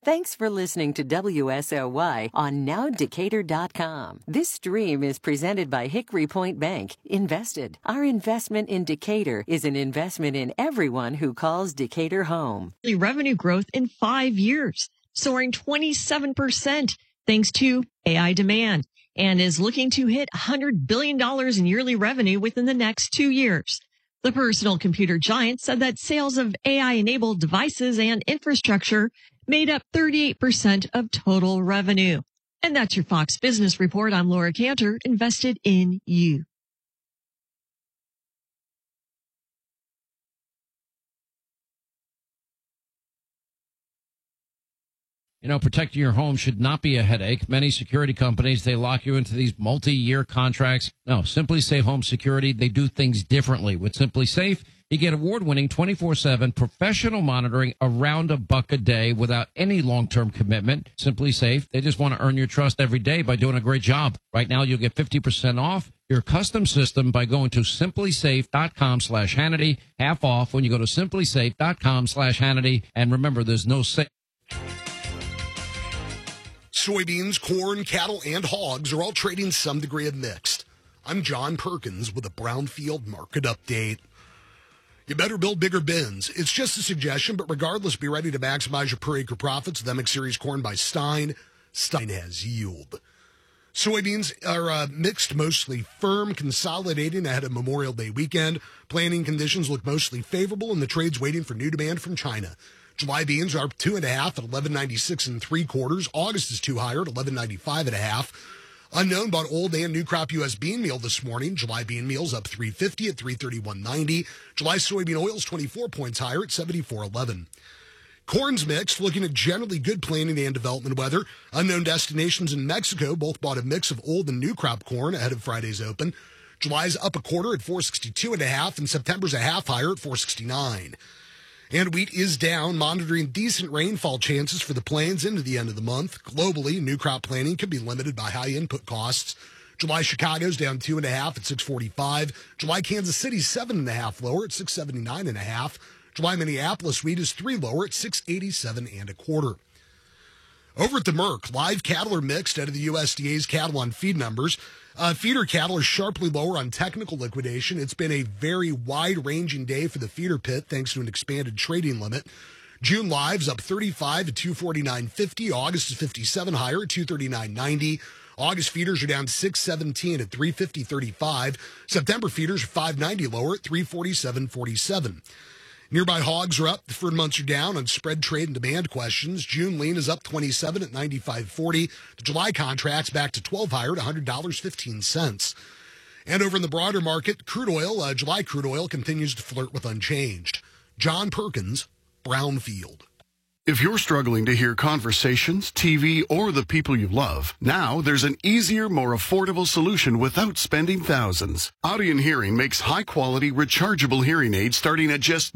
Thanks for listening to WSOY on NowDecatur.com. This stream is presented by Hickory Point Bank. Invested. Our investment in Decatur is an investment in everyone who calls Decatur home. Revenue growth in 5 years, soaring 27% thanks to AI demand, and is looking to hit $100 billion in yearly revenue within the next 2 years. The personal computer giant said that sales of AI-enabled devices and infrastructure made up 38% of total revenue. And that's your Fox Business Report. I'm Laura Cantor, invested in you. You know, protecting your home should not be a headache. Many security companies, they lock you into these multi-year contracts. No, Simply Safe Home Security, they do things differently. With Simply Safe, you get award-winning 24/7 professional monitoring around $1 a day without any long-term commitment. Simply Safe, they just want to earn your trust every day by doing a great job. Right now, you'll get 50% off your custom system by going to simplysafe.com/Hannity. Half off when you go to simplysafe.com/Hannity. And remember, there's no safe. Soybeans, corn, cattle, and hogs are all trading some degree of mixed. I'm John Perkins with a Brownfield market update. You better build bigger bins. It's just a suggestion, but regardless, be ready to maximize your per acre profits with MX Series corn by Stein. Stein has yield. Soybeans are mixed, mostly firm, consolidating ahead of Memorial Day weekend. Planting conditions look mostly favorable, and the trade's waiting for new demand from China. July beans are up 2.5 at 11.96 3/4. August is two higher at 11.95 1/2. Unknown bought old and new crop U.S. bean meal this morning. July bean meal's up 3.50 at 331.90. July soybean oil's 24 points higher at 74.11. Corn's mixed, looking at generally good planting and development weather. Unknown destinations in Mexico both bought a mix of old and new crop corn ahead of Friday's open. July's up 1/4 at 462 1/2, and September's a half higher at 469. And wheat is down, monitoring decent rainfall chances for the plains into the end of the month. Globally, new crop planting could be limited by high input costs. July Chicago's down 2.5 at 645. July Kansas City's 7.5 lower at 679 1/2. July Minneapolis wheat is 3 lower at 687 1/4. Over at the Merc, live cattle are mixed out of the USDA's cattle on feed numbers. Feeder cattle are sharply lower on technical liquidation. It's been a very wide-ranging day for the feeder pit thanks to an expanded trading limit. June live's up 35 at 249.50. August is 57 higher at 239.90. August feeders are down 617 at 350.35. September feeders are 590 lower at 347.47. Nearby hogs are up. The deferred months are down on spread trade and demand questions. June lean is up 27 at 95.40. The July contract's back to 12 higher at $100.15. And over in the broader market, crude oil, July crude oil continues to flirt with unchanged. John Perkins, Brownfield. If you're struggling to hear conversations, TV, or the people you love, now there's an easier, more affordable solution without spending thousands. Audien Hearing makes high-quality, rechargeable hearing aids starting at just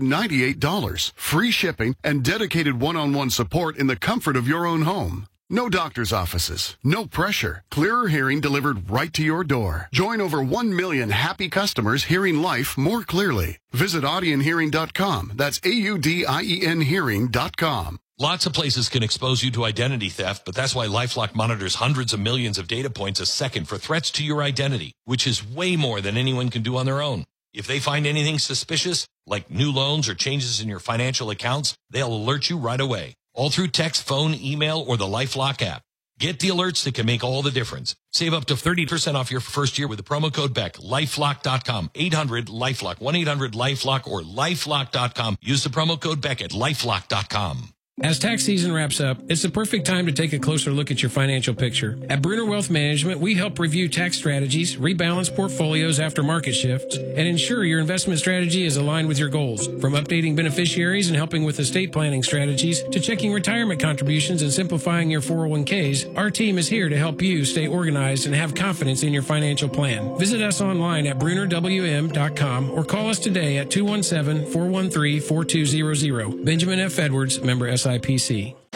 $98. Free shipping and dedicated one-on-one support in the comfort of your own home. No doctor's offices, no pressure. Clearer hearing delivered right to your door. Join over 1 million happy customers hearing life more clearly. Visit audienhearing.com. That's AUDIEN hearing.com. Lots of places can expose you to identity theft, but that's why LifeLock monitors hundreds of millions of data points a second for threats to your identity, which is way more than anyone can do on their own. If they find anything suspicious, like new loans or changes in your financial accounts, they'll alert you right away. All through text, phone, email, or the LifeLock app. Get the alerts that can make all the difference. Save up to 30% off your first year with the promo code BECK. LifeLock.com. 800-LifeLock. 1-800-LifeLock or LifeLock.com. Use the promo code BECK at LifeLock.com. As tax season wraps up, it's the perfect time to take a closer look at your financial picture. At Bruner Wealth Management, we help review tax strategies, rebalance portfolios after market shifts, and ensure your investment strategy is aligned with your goals. From updating beneficiaries and helping with estate planning strategies to checking retirement contributions and simplifying your 401ks, our team is here to help you stay organized and have confidence in your financial plan. Visit us online at BrunerWM.com or call us today at 217-413-4200. Benjamin F. Edwards, member SIPC.